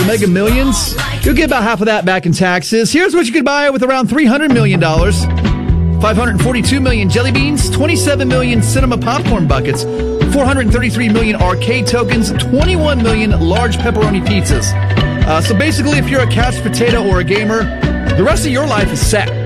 Mega Millions, you'll get about half of that back in taxes. Here's what you could buy with around $300 million. 542 million jelly beans, 27 million cinema popcorn buckets, 433 million arcade tokens, 21 million large pepperoni pizzas. So basically, if you're a couch potato or a gamer, the rest of your life is set.